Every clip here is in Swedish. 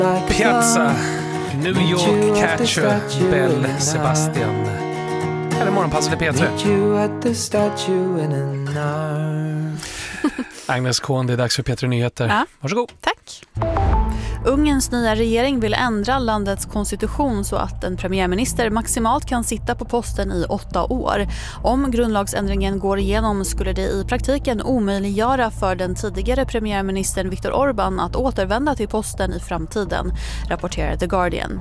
Piazza, New York Catcher, Bell Sebastian. Eller morgonpassade Petra. Agnes Kohn, det är dags för Petra Nyheter. Ja. Varsågod. Tack. Ungerns nya regering vill ändra landets konstitution så att en premiärminister maximalt kan sitta på posten i 8 år. Om grundlagsändringen går igenom skulle det i praktiken omöjliggöra för den tidigare premiärministern Viktor Orbán att återvända till posten i framtiden, rapporterar The Guardian.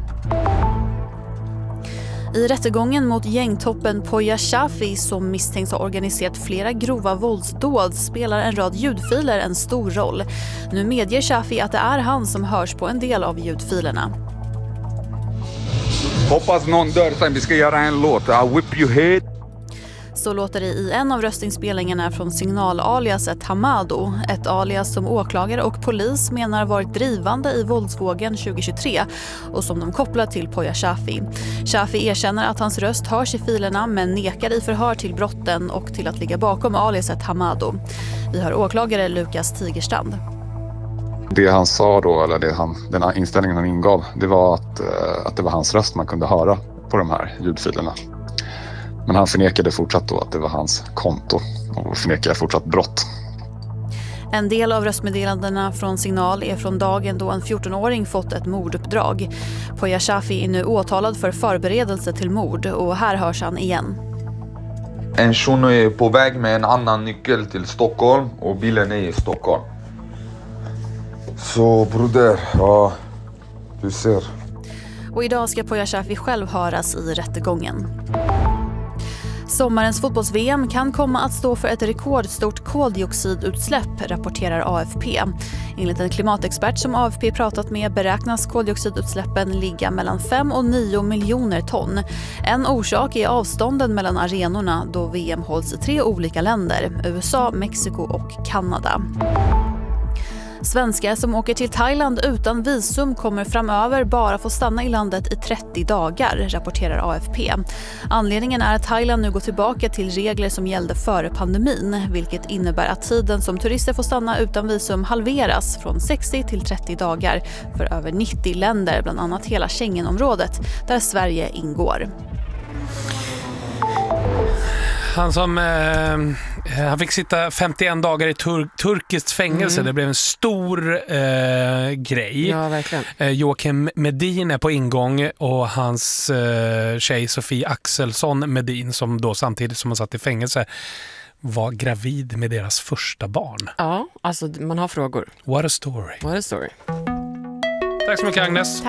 I rättegången mot gängtoppen Poya Shafi som misstänks ha organiserat flera grova våldsdåd spelar en rad ljudfiler en stor roll. Nu medger Shafi att det är han som hörs på en del av ljudfilerna. Hoppas någon dör sen vi ska göra en låt. I'll whip you head. Så låter det i en av röstinspelningarna från signalaliaset Hamado, ett alias som åklagare och polis menar varit drivande i våldsvågen 2023 och som de kopplar till Poya Shafi. Shafi erkänner att hans röst hörs i filerna men nekar i förhör till brotten och till att ligga bakom aliaset Hamado. Vi har åklagare Lukas Tigerstrand. Det han sa då, eller den inställningen han ingav, det var att det var hans röst man kunde höra på de här ljudfilerna. Men han förnekade fortsatt då att det var hans konto och förnekade fortsatt brott. En del av röstmeddelandena från Signal är från dagen då en 14-åring fått ett morduppdrag. Poya Shafi är nu åtalad för förberedelse till mord och här hörs han igen. En shuno är på väg med en annan nyckel till Stockholm och bilen är i Stockholm. Så broder, ja, du ser. Och idag ska Poya Shafi själv höras i rättegången. Sommarens fotbolls-VM kan komma att stå för ett rekordstort koldioxidutsläpp, rapporterar AFP. Enligt en klimatexpert som AFP pratat med beräknas koldioxidutsläppen ligga mellan 5 och 9 miljoner ton. En orsak är avstånden mellan arenorna då VM hålls i 3 olika länder, USA, Mexiko och Kanada. Svenskar som åker till Thailand utan visum kommer framöver bara få stanna i landet i 30 dagar, rapporterar AFP. Anledningen är att Thailand nu går tillbaka till regler som gällde före pandemin, vilket innebär att tiden som turister får stanna utan visum halveras från 60 till 30 dagar för över 90 länder, bland annat hela Schengenområdet, där Sverige ingår. Han fick sitta 51 dagar i turkiskt fängelse. Det blev en stor grej. Ja, verkligen. Joakim Medin är på ingång och hans tjej Sofie Axelsson Medin, som då samtidigt som han satt i fängelse var gravid med deras första barn. Ja, alltså man har frågor. What a story. What a story. Tack så mycket, Agnes.